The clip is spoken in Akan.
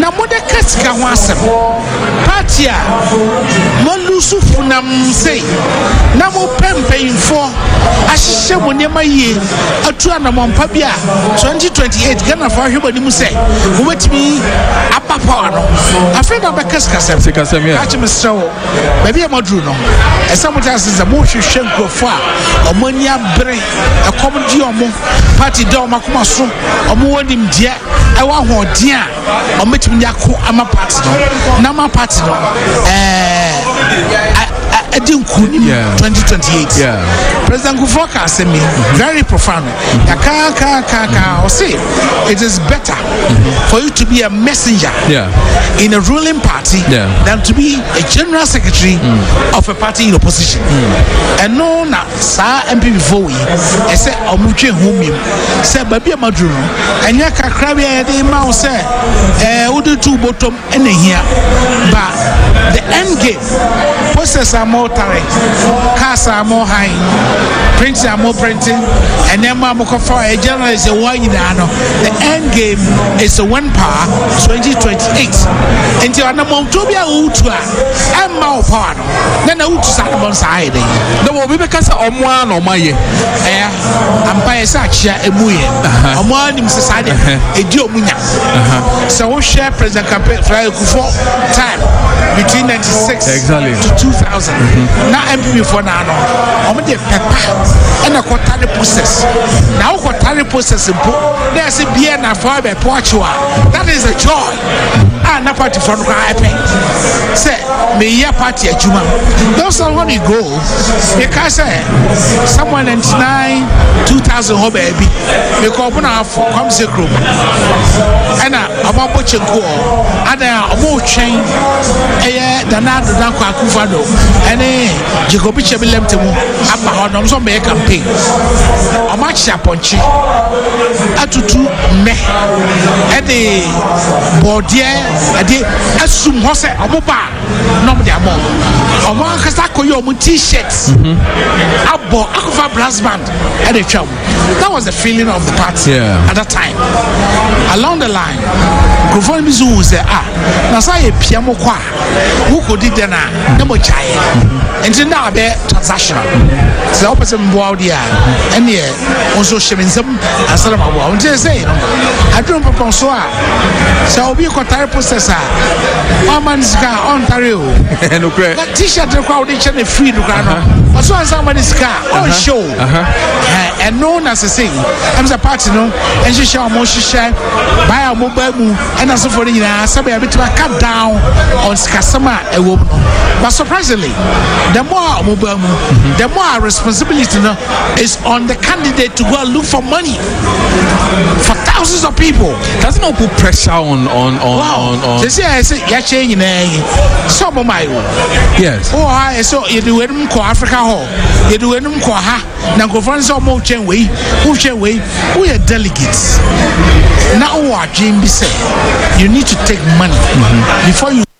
na modeka sika ho asem party a molusu funam sei na mo pempeinfo ahye mo nema yie atu anamompa bia 2028 Ghana for hwebani mu sei wo betimi apapa no afreda beka sika sem ya achi mesrewo ba bia modru no esamuta aseza mo hwehwe nkrofo a omani abre ekom di omo party do makoma so omo wonim dia ewa hoden a ometimi yakọ ama party no na ma party no Edinkunim 2028. President Kufuor said me very profound. Or say it is better for you to be a messenger in a ruling party than to be a general secretary of a party in opposition. And no na sa MP before we I said omutwe homim say baby amadru enya kakra bia dey ma say udu two bottom ene here but the end game process are more tare cars are more high prints are more printing and then mama for a journalist the end game is a one power 2028 and you are na montobia utua and mau power then na utu sa bon side no we be kasa omwa no maye ampa sa chia emuye omwa nim se side edi omunya so we share president campaign fly Kufuor time between 96 to 2000 na MP for na no omo de pepper and a quarterly process now quarterly process there's a beer na for be poachwa that is a joy and na party for no happy say me year party ajuma those are when you go you can say someone 99 2000 ho baby me ko na for come say group and about bochenko ada omo twen Danado Danko Akufado and Jacobi Chebilemtemu Abba Hodom so make campaign. A match Ponchi Atutu me at the Bordier at the Asum Hose Amoba Nom de Amon. Oman Kasako Yomu t-shirts Abbo Akufa Brass Band at the chum. That was the feeling of the party at that time. Along the line, Kufuor Mizu say na say piamo kwa who could did then no chai and now be transactional so opposite board and also shipping some and some of just say I don't propose so we got tire processor man's car Ontario that t-shirt the crowd each and free to also on somebody's car on show and known as a thing I'm a party no and she shall more share buy a mobile and as for the somebody a bit to cut down on Skasama but surprisingly the more mobile the more responsibility is on the candidate to go and look for money for thousands of people. Doesn't not put pressure on they say I say you're changing some of my yes so you do it Africa hall you do it now go for some more chain way we are delegates now what Jim be say you need to take money before you